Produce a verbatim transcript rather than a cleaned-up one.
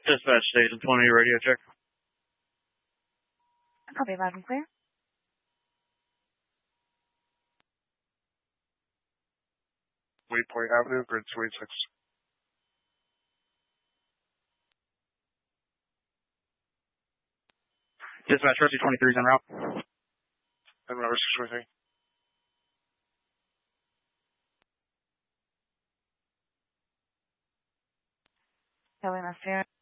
Dispatch Station twenty, radio check. Copy, loud and clear. Waypoint Avenue, grid two eighty-six. Dispatch Rescue twenty-three is en route. En route, Rescue twenty-three. Kelly Master.